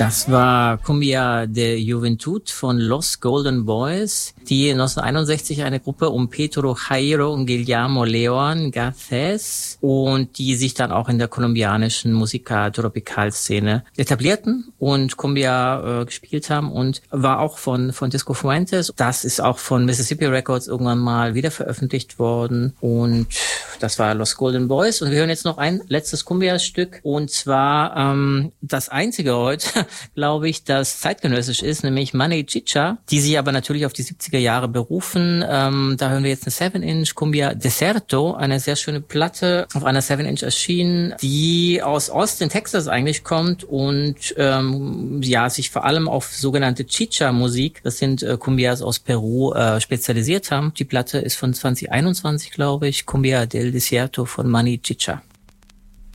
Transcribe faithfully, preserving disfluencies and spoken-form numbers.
Das war Cumbia de Juventud von Los Golden Boys, die neunzehnhunderteinundsechzig eine Gruppe um Pedro Jairo und Guillermo Leon Garcés und die sich dann auch in der kolumbianischen Musica-Tropical-Szene etablierten und Cumbia äh, gespielt haben und war auch von von Disco Fuentes. Das ist auch von Mississippi Records irgendwann mal wieder veröffentlicht worden und das war Los Golden Boys. Und wir hören jetzt noch ein letztes Cumbia-Stück und zwar ähm, das einzige heute, glaube ich, das zeitgenössisch ist, nämlich Mani Chicha, die sich aber natürlich auf die siebziger Jahre berufen. Ähm, da hören wir jetzt eine seven inch Cumbia Deserto, eine sehr schöne Platte, auf einer seven inch erschienen, die aus Austin, Texas eigentlich kommt und ähm, ja sich vor allem auf sogenannte Chicha-Musik, das sind äh, Cumbias aus Peru, äh, spezialisiert haben. Die Platte ist von zwanzig einundzwanzig, glaube ich, Cumbia del Desierto von Mani Chicha.